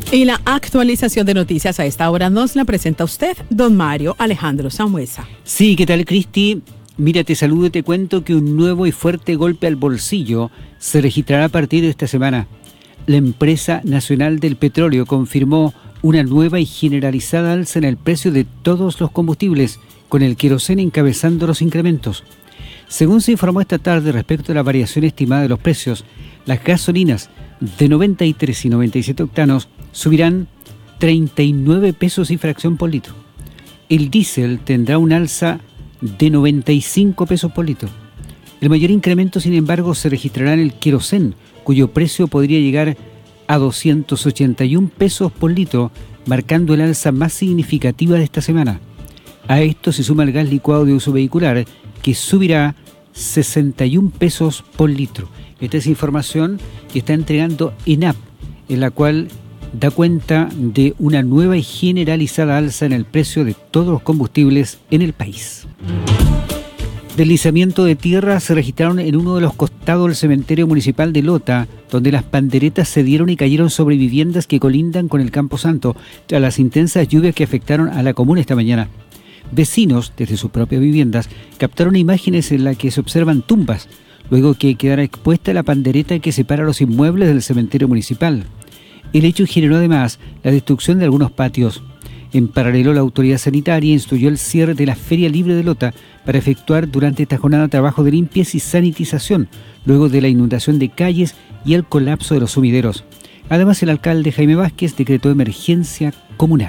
Y la actualización de noticias a esta hora nos la presenta usted, don Mario Alejandro Sambuesa. Sí, ¿qué tal, Cristi? Mira, te saludo y te cuento que un nuevo y fuerte golpe al bolsillo se registrará a partir de esta semana. La empresa nacional del petróleo confirmó una nueva y generalizada alza en el precio de todos los combustibles, con el queroseno encabezando los incrementos. Según se informó esta tarde respecto a la variación estimada de los precios, las gasolinas de 93 y 97 octanos subirán 39 pesos y fracción por litro. El diésel tendrá un alza de 95 pesos por litro. El mayor incremento, sin embargo, se registrará en el queroseno, cuyo precio podría llegar a 281 pesos por litro, marcando el alza más significativa de esta semana. A esto se suma el gas licuado de uso vehicular, que subirá 61 pesos por litro. Esta es información que está entregando ENAP, en la cual da cuenta de una nueva y generalizada alza en el precio de todos los combustibles en el país. Deslizamiento de tierra se registraron en uno de los costados del cementerio municipal de Lota, donde las panderetas cedieron y cayeron sobre viviendas que colindan con el Campo Santo, tras las intensas lluvias que afectaron a la comuna esta mañana. Vecinos, desde sus propias viviendas, captaron imágenes en las que se observan tumbas, luego que quedara expuesta la pandereta que separa los inmuebles del cementerio municipal. El hecho generó además la destrucción de algunos patios. En paralelo, la autoridad sanitaria instruyó el cierre de la Feria Libre de Lota para efectuar durante esta jornada trabajo de limpieza y sanitización, luego de la inundación de calles y el colapso de los sumideros. Además, el alcalde Jaime Vázquez decretó emergencia comunal.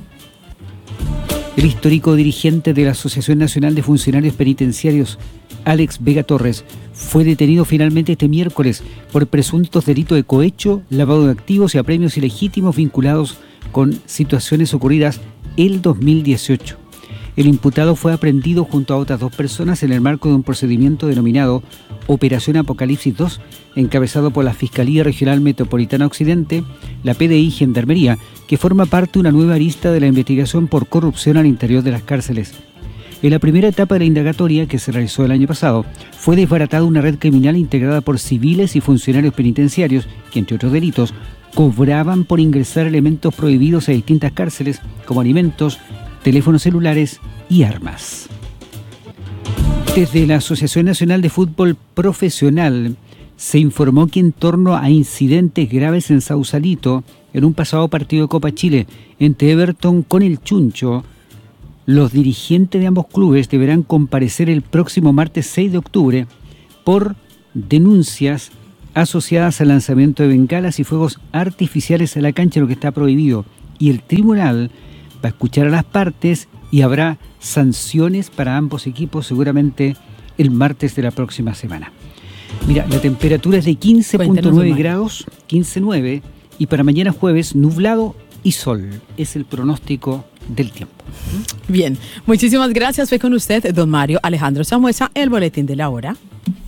El histórico dirigente de la Asociación Nacional de Funcionarios Penitenciarios, Alex Vega Torres, fue detenido finalmente este miércoles por presuntos delitos de cohecho, lavado de activos y apremios ilegítimos vinculados con situaciones ocurridas el 2018. El imputado fue aprehendido junto a otras 2 personas en el marco de un procedimiento denominado Operación Apocalipsis 2, encabezado por la Fiscalía Regional Metropolitana Occidente, la PDI y Gendarmería, que forma parte de una nueva arista de la investigación por corrupción al interior de las cárceles. En la primera etapa de la indagatoria, que se realizó el año pasado, fue desbaratada una red criminal integrada por civiles y funcionarios penitenciarios que, entre otros delitos, cobraban por ingresar elementos prohibidos a distintas cárceles, como alimentos, teléfonos celulares y armas. Desde la Asociación Nacional de Fútbol Profesional se informó que en torno a incidentes graves en Sausalito, en un pasado partido de Copa Chile entre Everton con el Chuncho, los dirigentes de ambos clubes deberán comparecer el próximo martes 6 de octubre por denuncias asociadas al lanzamiento de bengalas y fuegos artificiales a la cancha, lo que está prohibido. Y el tribunal va a escuchar a las partes y habrá sanciones para ambos equipos seguramente el martes de la próxima semana. Mira, la temperatura es de 15.9 grados, 15.9, y para mañana jueves nublado y sol. Es el pronóstico del tiempo. Bien, muchísimas gracias. Fue con usted, don Mario Alejandro Sambuesa, el boletín de la hora.